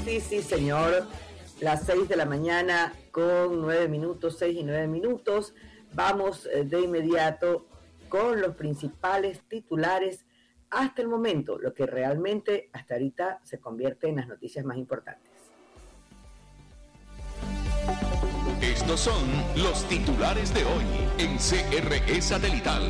Sí, señor. Las 6 de la mañana con 9 minutos, 6 y 9 minutos. Vamos de inmediato con los principales titulares hasta el momento, lo que realmente hasta ahorita se convierte en las noticias más importantes. Estos son los titulares de hoy en CRE Satelital.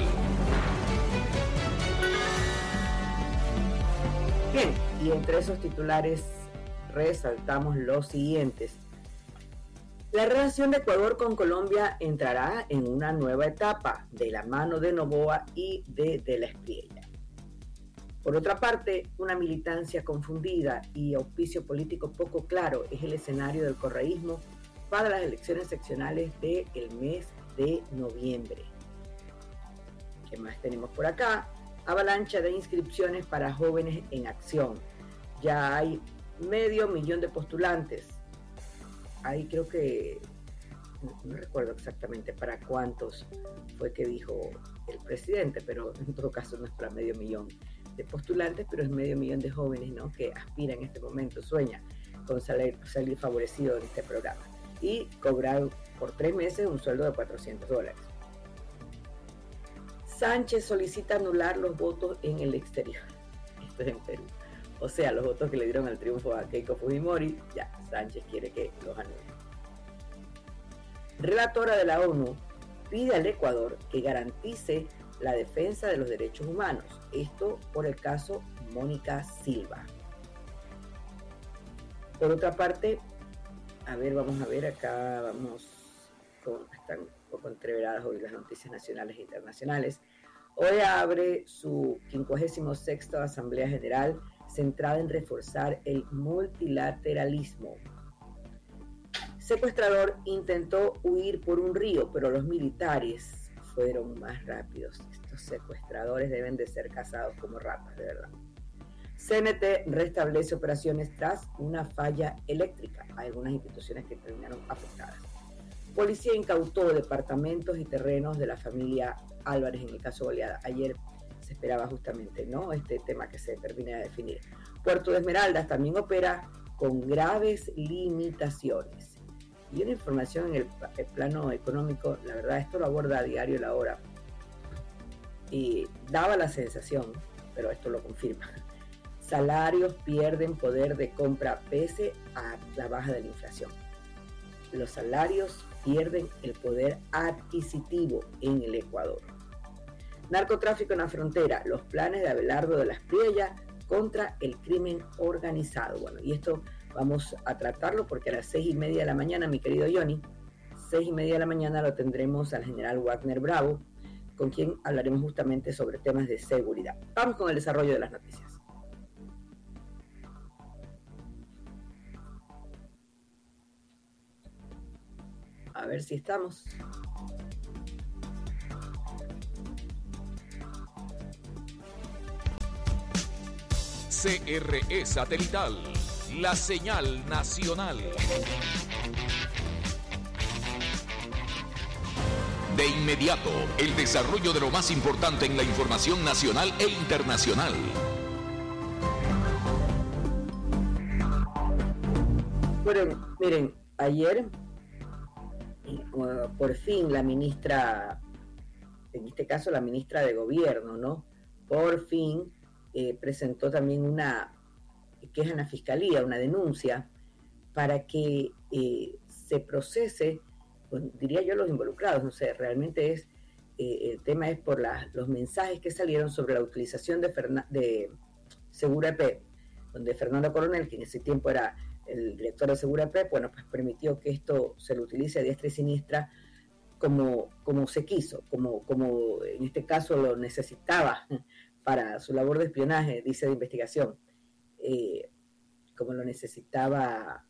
Bien, y entre esos titulares resaltamos los siguientes. La relación de Ecuador con Colombia entrará en una nueva etapa de la mano de Noboa y de la Espriella. Por otra parte, una militancia confundida y auspicio político poco claro es el escenario del correísmo para las elecciones seccionales del mes de noviembre. ¿Qué más tenemos por acá? Avalancha de inscripciones para jóvenes en acción. Ya hay 500,000 de postulantes. Ahí creo que, no recuerdo exactamente para cuántos fue que dijo el presidente, pero en todo caso no es para 500,000 de postulantes, pero es 500,000 de jóvenes, ¿no?, que aspiran en este momento, sueñan con salir favorecido en este programa y cobrar por 3 meses un sueldo de $400. Sánchez solicita anular los votos en el exterior. Esto es en Perú. O sea, los votos que le dieron al triunfo a Keiko Fujimori, ya, Sánchez quiere que los anule. Relatora de la ONU pide al Ecuador que garantice la defensa de los derechos humanos. Esto por el caso Mónica Silva. Por otra parte, vamos a ver acá, están un poco entreveradas hoy las noticias nacionales e internacionales. Hoy abre su 56ª Asamblea General centrada en reforzar el multilateralismo. Secuestrador intentó huir por un río, pero los militares fueron más rápidos. Estos secuestradores deben de ser cazados como ratas, de verdad. CNT restablece operaciones tras una falla eléctrica. Hay algunas instituciones que terminaron afectadas. Policía incautó departamentos y terrenos de la familia Álvarez en el caso Goleada. Ayer se esperaba justamente, ¿no?, este tema que se termine de definir. Puerto de Esmeraldas también opera con graves limitaciones. Y una información en el plano económico, la verdad, esto lo aborda a diario La Hora. Y daba la sensación, pero esto lo confirma, salarios pierden poder de compra pese a la baja de la inflación. Los salarios pierden el poder adquisitivo en el Ecuador. Narcotráfico en la frontera, los planes de Abelardo de la Espriella contra el crimen organizado. Bueno, y esto vamos a tratarlo porque a las 6:30 de la mañana, mi querido Johnny, 6:30 de la mañana lo tendremos al general Wagner Bravo, con quien hablaremos justamente sobre temas de seguridad. Vamos con el desarrollo de las noticias. A ver si estamos. CRE Satelital, la señal nacional. De inmediato, el desarrollo de lo más importante en la información nacional e internacional. Bueno, miren, ayer por fin la ministra, en este caso la ministra de Gobierno, ¿no?, por fin presentó también una queja en la Fiscalía, una denuncia para que se procese, pues, diría yo, los involucrados. No sé, realmente es el tema es por los mensajes que salieron sobre la utilización de Segura EP, donde Fernando Coronel, que en ese tiempo era el director de Segura EP, bueno, pues permitió que esto se lo utilice a diestra y siniestra como se quiso, como en este caso lo necesitaba para su labor de espionaje, dice, de investigación, como lo necesitaba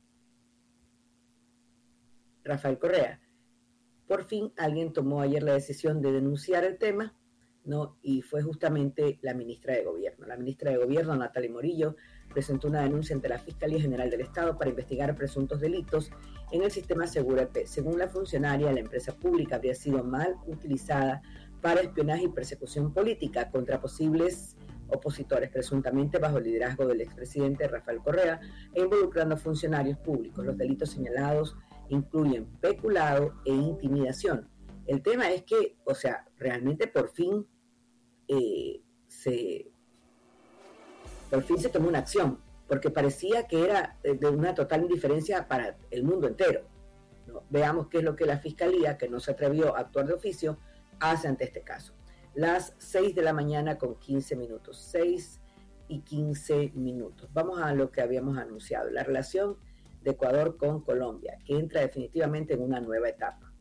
Rafael Correa. Por fin alguien tomó ayer la decisión de denunciar el tema, ¿no?, y fue justamente la ministra de Gobierno. La ministra de Gobierno, Natalia Morillo, presentó una denuncia ante la Fiscalía General del Estado para investigar presuntos delitos en el sistema Segura EP. Según la funcionaria, la empresa pública habría sido mal utilizada para espionaje y persecución política contra posibles opositores, presuntamente bajo el liderazgo del expresidente Rafael Correa e involucrando a funcionarios públicos. Los delitos señalados incluyen peculado e intimidación. El tema es que, realmente por fin se tomó una acción, porque parecía que era de una total indiferencia para el mundo entero, ¿no? Veamos qué es lo que la Fiscalía, que no se atrevió a actuar de oficio, hace ante este caso. Las 6 de la mañana con 15 minutos, 6 y 15 minutos. Vamos a lo que habíamos anunciado, la relación de Ecuador con Colombia, que entra definitivamente en una nueva etapa.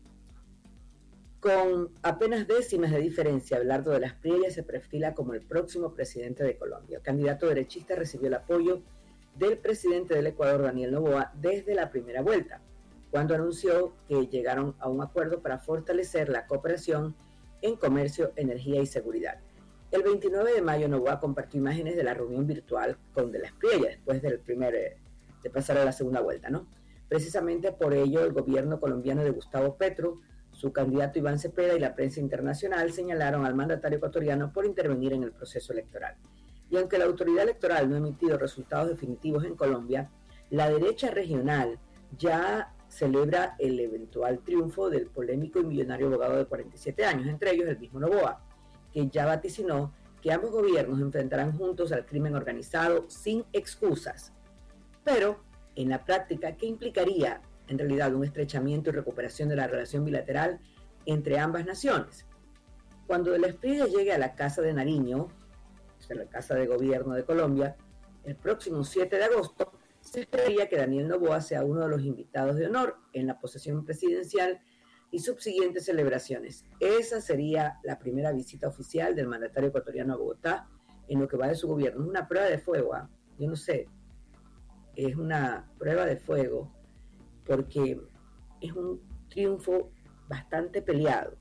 Con apenas décimas de diferencia, Abelardo de las Priellas se perfila como el próximo presidente de Colombia. El candidato derechista recibió el apoyo del presidente del Ecuador, Daniel Noboa, desde la primera vuelta, cuando anunció que llegaron a un acuerdo para fortalecer la cooperación en comercio, energía y seguridad. El 29 de mayo, Noboa compartió imágenes de la reunión virtual con de las Priellas, después de pasar a la segunda vuelta, ¿no? Precisamente por ello, el gobierno colombiano de Gustavo Petro, su candidato Iván Cepeda y la prensa internacional señalaron al mandatario ecuatoriano por intervenir en el proceso electoral. Y aunque la autoridad electoral no ha emitido resultados definitivos en Colombia, la derecha regional ya celebra el eventual triunfo del polémico y millonario abogado de 47 años, entre ellos el mismo Noboa, que ya vaticinó que ambos gobiernos enfrentarán juntos al crimen organizado sin excusas. Pero, en la práctica, ¿qué implicaría en realidad un estrechamiento y recuperación de la relación bilateral entre ambas naciones? Cuando de las Priellas llegue a la Casa de Nariño, la Casa de Gobierno de Colombia, el próximo 7 de agosto, se esperaría que Daniel Noboa sea uno de los invitados de honor en la posesión presidencial y subsiguientes celebraciones. Esa sería la primera visita oficial del mandatario ecuatoriano a Bogotá en lo que va de su gobierno. Es una prueba de fuego, yo no sé, es una prueba de fuego porque es un triunfo bastante peleado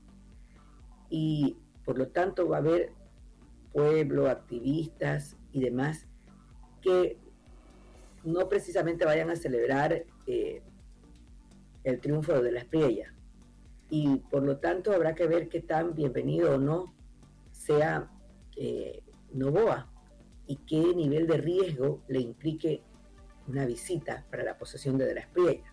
y por lo tanto va a haber pueblo, activistas y demás que no precisamente vayan a celebrar el triunfo de las Priellas, y por lo tanto habrá que ver qué tan bienvenido o no sea Noboa y qué nivel de riesgo le implique una visita para la posesión de las Priellas.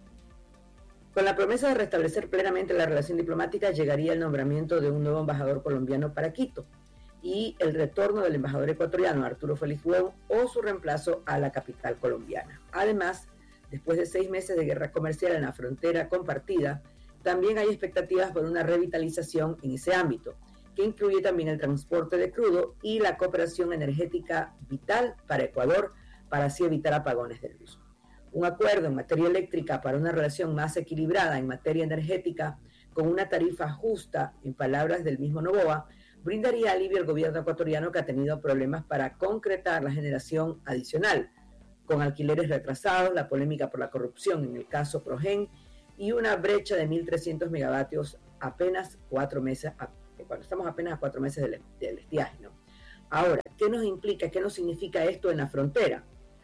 Con la promesa de restablecer plenamente la relación diplomática, llegaría el nombramiento de un nuevo embajador colombiano para Quito y el retorno del embajador ecuatoriano Arturo Félix Huevo o su reemplazo a la capital colombiana. Además, después de 6 meses de guerra comercial en la frontera compartida, también hay expectativas por una revitalización en ese ámbito, que incluye también el transporte de crudo y la cooperación energética vital para Ecuador, para así evitar apagones de luz. Un acuerdo en materia eléctrica para una relación más equilibrada en materia energética, con una tarifa justa, en palabras del mismo Noboa, brindaría alivio al gobierno ecuatoriano, que ha tenido problemas para concretar la generación adicional, con alquileres retrasados, la polémica por la corrupción en el caso Progen y una brecha de 1.300 megavatios apenas 4 meses, cuando estamos apenas a 4 meses del estiaje, ¿no? Ahora, ¿qué nos implica, qué nos significa esto en la frontera?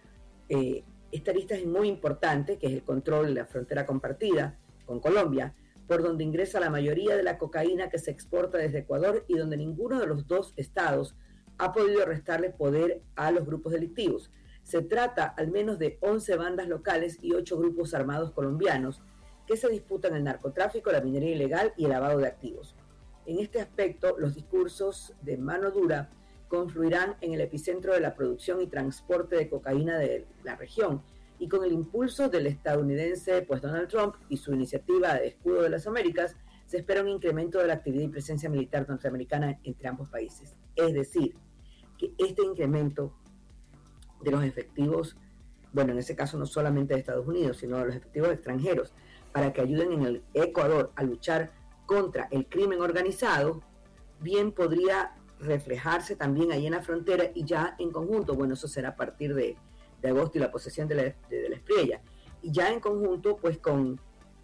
Esta lista es muy importante, que es el control de la frontera compartida con Colombia, por donde ingresa la mayoría de la cocaína que se exporta desde Ecuador y donde ninguno de los dos estados ha podido restarle poder a los grupos delictivos. Se trata al menos de 11 bandas locales y 8 grupos armados colombianos que se disputan el narcotráfico, la minería ilegal y el lavado de activos. En este aspecto, los discursos de mano dura confluirán en el epicentro de la producción y transporte de cocaína de la región, y con el impulso del estadounidense Donald Trump y su iniciativa de Escudo de las Américas, se espera un incremento de la actividad y presencia militar norteamericana entre ambos países. Es decir, que este incremento de los efectivos, bueno, en ese caso no solamente de Estados Unidos, sino de los efectivos extranjeros, para que ayuden en el Ecuador a luchar contra el crimen organizado, bien podría reflejarse también ahí en la frontera y ya en conjunto, bueno, eso será a partir de agosto y la posesión de las Priellas, y ya en conjunto pues con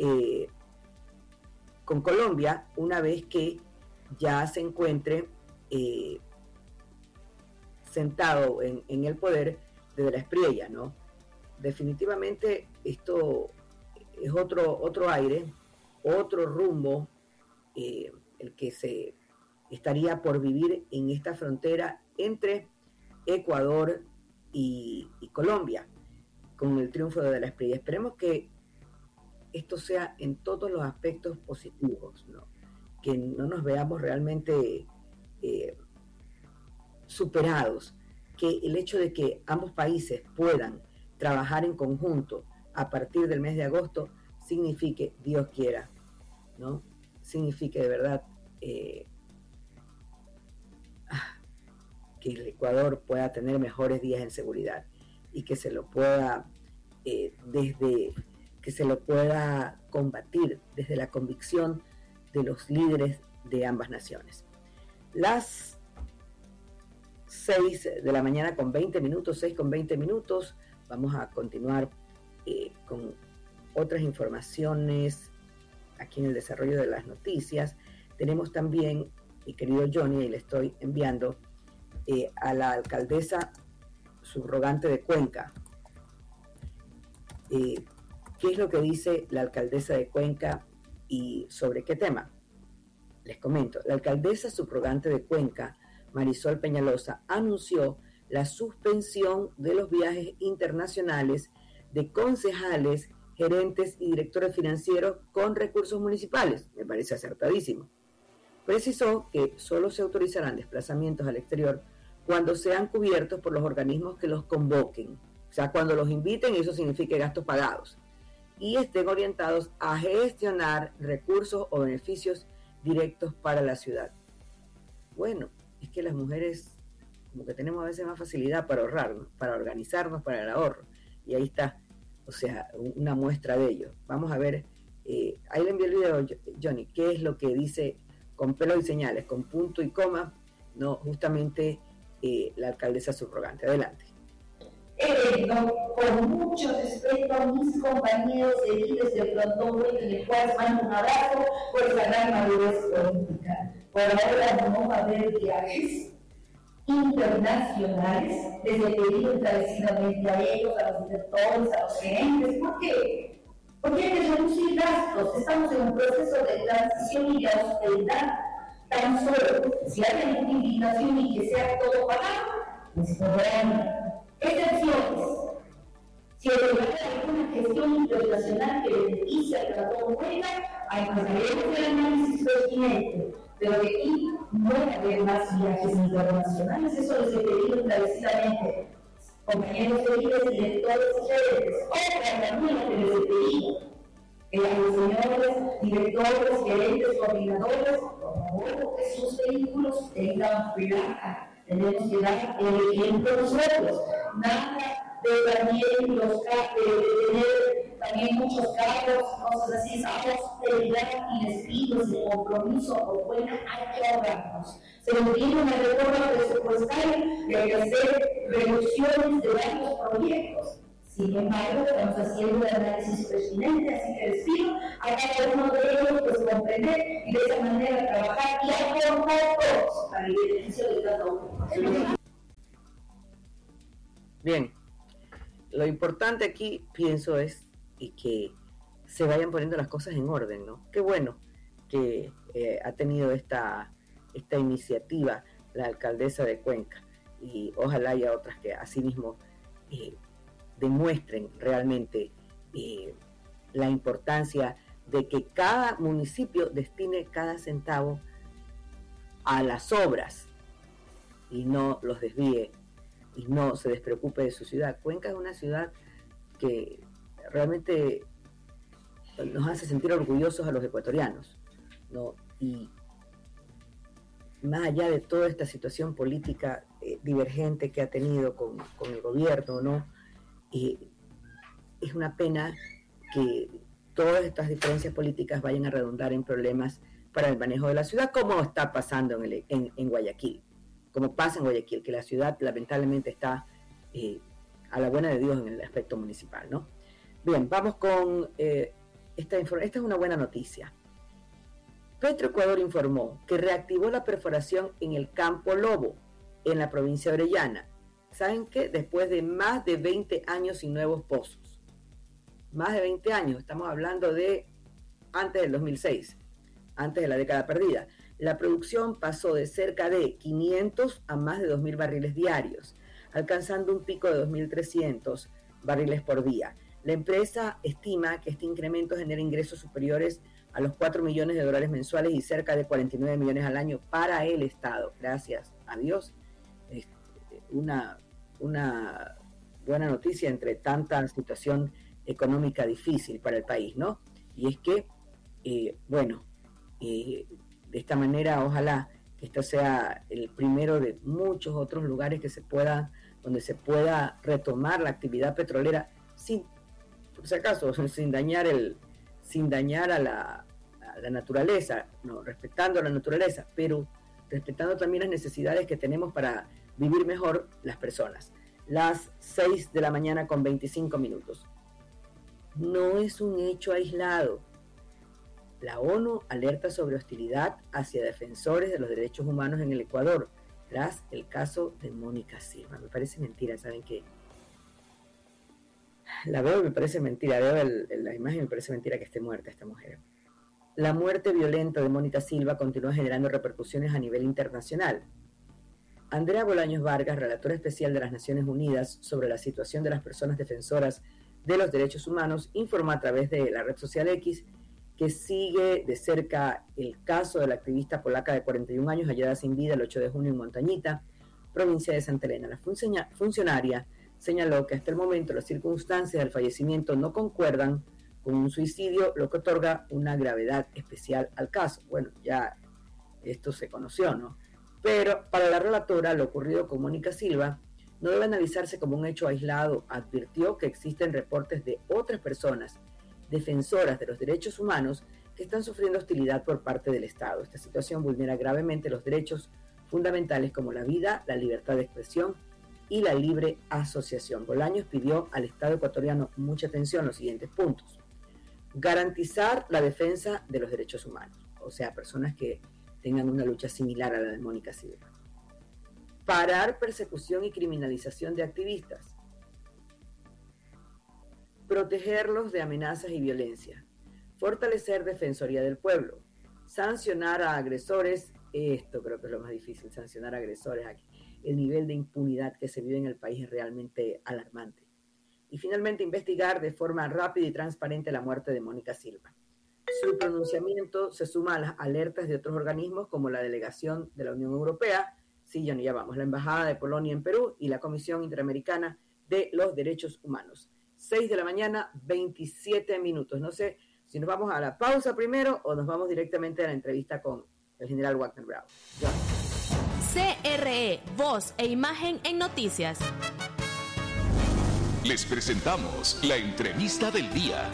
Colombia, una vez que ya se encuentre sentado en el poder de las Priellas, ¿no? Definitivamente esto es otro aire, otro rumbo, el que se estaría por vivir en esta frontera entre Ecuador y Colombia, con el triunfo de la Espriella. Esperemos que esto sea en todos los aspectos positivos, ¿no? Que no nos veamos realmente superados, que el hecho de que ambos países puedan trabajar en conjunto a partir del mes de agosto signifique, Dios quiera, ¿no? Signifique de verdad que el Ecuador pueda tener mejores días en seguridad y que se lo pueda que se lo pueda combatir desde la convicción de los líderes de ambas naciones. Las 6 de la mañana con 20 minutos, 6 con 20 minutos, vamos a continuar con otras informaciones aquí en el desarrollo de las noticias. Tenemos también, mi querido Johnny, y le estoy enviando a la alcaldesa subrogante de Cuenca. ¿Qué es lo que dice la alcaldesa de Cuenca y sobre qué tema? Les comento. La alcaldesa subrogante de Cuenca, Marisol Peñalosa, anunció la suspensión de los viajes internacionales de concejales, gerentes y directores financieros con recursos municipales. Me parece acertadísimo. Precisó que solo se autorizarán desplazamientos al exterior cuando sean cubiertos por los organismos que los convoquen. O sea, cuando los inviten, eso significa gastos pagados. Y estén orientados a gestionar recursos o beneficios directos para la ciudad. Bueno, es que las mujeres como que tenemos a veces más facilidad para ahorrar, ¿no? Para organizarnos para el ahorro. Y ahí está, o sea, una muestra de ello. Vamos a ver, ahí le envié el video, Johnny, qué es lo que dice con pelos y señales, con punto y coma, no justamente la alcaldesa subrogante. Adelante. Con mucho respeto a mis compañeros de líderes del Plantón, en el cual mando un abrazo por esa gran madurez política. Por ahora no va a haber viajes internacionales, les he pedido encarecidamente a ellos, a los directores, a los gerentes. ¿Por qué? Porque hay que reducir gastos. Estamos en un proceso de transición y de austeridad. Tan solo, si hay alguna indignación y que sea todo pagado, pues podrán. Excepciones. Si el lugar hay alguna gestión internacional que beneficia a la comunidad, hay que hacer el análisis pertinente. Pero de aquí no va a haber más viajes internacionales, eso les he pedido encarecidamente. Compañeros de líderes, directores y gerentes, otra herramienta que les he pedido. A los señores directores, gerentes, coordinadores, por favor, que sus vehículos tengan placa. Tenemos que dar el ejemplo nosotros. Nada de también de tener también muchos cargos, cosas así, esa austeridad y despidos de compromiso por buena, hay que ahorrarnos. Se nos viene una reforma presupuestaria y hay que hacer reducciones de varios proyectos. Sin embargo, estamos haciendo el análisis pertinente, así que les pido a cada uno de ellos pues comprender y de esa manera trabajar y aportar todos para el beneficio de cada uno. Bien, lo importante aquí, pienso, es y que se vayan poniendo las cosas en orden, ¿no? Qué bueno que ha tenido esta iniciativa la alcaldesa de Cuenca y ojalá haya otras que asimismo demuestren realmente la importancia de que cada municipio destine cada centavo a las obras y no los desvíe y no se despreocupe de su ciudad. Cuenca es una ciudad que realmente nos hace sentir orgullosos a los ecuatorianos, ¿no? Y más allá de toda esta situación política divergente que ha tenido con el gobierno, ¿no? Es una pena que todas estas diferencias políticas vayan a redundar en problemas para el manejo de la ciudad, como está pasando en Guayaquil, como pasa en Guayaquil, que la ciudad lamentablemente está a la buena de Dios en el aspecto municipal, ¿no? Bien, vamos con esta es una buena noticia. Petroecuador informó que reactivó la perforación en el Campo Lobo, en la provincia de Orellana. ¿Saben qué? Después de más de 20 años sin nuevos pozos. Más de 20 años, estamos hablando de antes del 2006, antes de la década perdida. La producción pasó de cerca de 500 a más de 2.000 barriles diarios, alcanzando un pico de 2.300 barriles por día. La empresa estima que este incremento genera ingresos superiores a los $4 millones mensuales y cerca de 49 millones al año para el Estado. Gracias a Dios. Una buena noticia entre tanta situación económica difícil para el país, ¿no? Y es que, de esta manera, ojalá que esto sea el primero de muchos otros lugares donde se pueda retomar la actividad petrolera por si acaso, sin dañar a la naturaleza, no, respetando la naturaleza, pero respetando también las necesidades que tenemos para vivir mejor las personas. Las 6 de la mañana con 25 minutos. No es un hecho aislado. La ONU alerta sobre hostilidad hacia defensores de los derechos humanos en el Ecuador, tras el caso de Mónica Silva. Me parece mentira, ¿saben qué? La veo y me parece mentira, veo la imagen y me parece mentira que esté muerta esta mujer. La muerte violenta de Mónica Silva continúa generando repercusiones a nivel internacional. Andrea Bolaños Vargas, relatora especial de las Naciones Unidas sobre la situación de las personas defensoras de los derechos humanos, informa a través de la red social X que sigue de cerca el caso de la activista polaca de 41 años hallada sin vida el 8 de junio en Montañita, provincia de Santa Elena. La funcionaria señaló que hasta el momento las circunstancias del fallecimiento no concuerdan con un suicidio, lo que otorga una gravedad especial al caso. Bueno, ya esto se conoció, ¿no? Pero para la relatora, lo ocurrido con Mónica Silva no debe analizarse como un hecho aislado. Advirtió que existen reportes de otras personas defensoras de los derechos humanos que están sufriendo hostilidad por parte del Estado. Esta situación vulnera gravemente los derechos fundamentales como la vida, la libertad de expresión y la libre asociación. Bolaños pidió al Estado ecuatoriano mucha atención a los siguientes puntos. Garantizar la defensa de los derechos humanos, o sea, personas que tengan una lucha similar a la de Mónica Silva. Parar persecución y criminalización de activistas. Protegerlos de amenazas y violencia. Fortalecer Defensoría del Pueblo. Sancionar a agresores. Esto creo que es lo más difícil, sancionar a agresores aquí. El nivel de impunidad que se vive en el país es realmente alarmante. Y finalmente, investigar de forma rápida y transparente la muerte de Mónica Silva. Su pronunciamiento se suma a las alertas de otros organismos como la Delegación de la Unión Europea, la Embajada de Polonia en Perú y la Comisión Interamericana de los Derechos Humanos. 6 de la mañana, 27 minutos. No sé si nos vamos a la pausa primero o nos vamos directamente a la entrevista con el general Wagner Bravo. CRE, voz e imagen en noticias. Les presentamos la entrevista del día.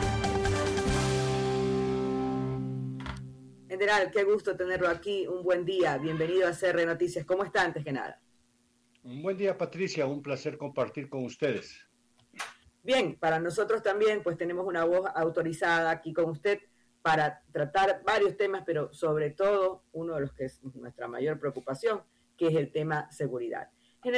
General, qué gusto tenerlo aquí. Un buen día. Bienvenido a CRE Noticias. ¿Cómo está antes que nada? Un buen día, Patricia. Un placer compartir con ustedes. Bien, para nosotros también, pues tenemos una voz autorizada aquí con usted para tratar varios temas, pero sobre todo uno de los que es nuestra mayor preocupación, que es el tema seguridad.